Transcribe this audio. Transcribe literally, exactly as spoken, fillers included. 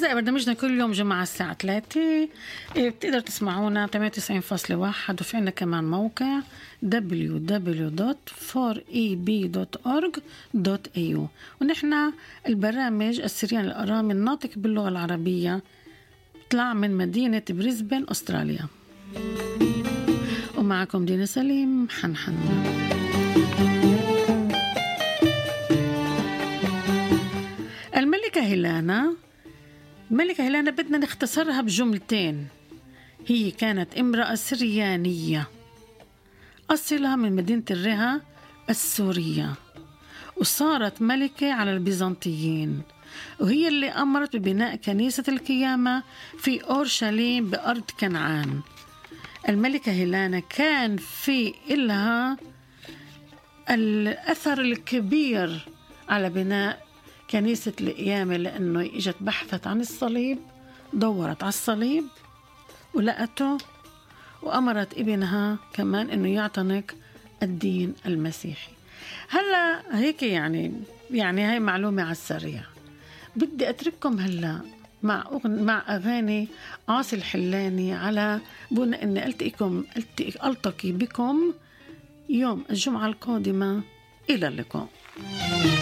هلا برنامجنا كل يوم جمعة الساعة ثلاثة. بتقدر تسمعونا ثمانية وتسعين فاصلة واحد، وفي عنا كمان موقع دبليو دبليو دبليو دوت فور إي بي دوت أورج دوت إي يو. ونحن البرامج السريان الأرامي الناطق باللغة العربية بطلع من مدينة بريسبن أستراليا. ومعكم دينا سليم حنحن. الملكة هيلانا ملكة هيلانا بدنا نختصرها بجملتين. هي كانت امرأة سريانية أصلها من مدينة الرها السورية، وصارت ملكة على البيزنطيين، وهي اللي أمرت ببناء كنيسة القيامة في أورشليم بأرض كنعان. الملكة هيلانا كان في إلها الأثر الكبير على بناء كنيسة القيامة، لأنه إجت بحثت عن الصليب، دورت على الصليب ولقته، وأمرت ابنها كمان أنه يعتنق الدين المسيحي. هلأ هيك يعني يعني هاي معلومة على السريع. بدي أترككم هلأ مع مع أغاني عاصي الحلاني على بنا أني ألتقيكم ألتقي بكم يوم الجمعة القادمة. إلى اللقاء.